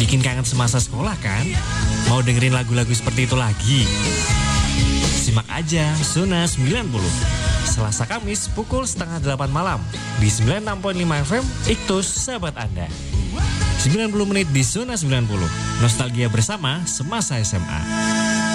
Bikin kangen semasa sekolah kan? Mau dengerin lagu-lagu seperti itu lagi? Simak aja Zona 90. Selasa Kamis pukul setengah 8 malam di 96.5 FM Iktus Sahabat Anda. 90 menit di Zona 90. Nostalgia bersama semasa SMA.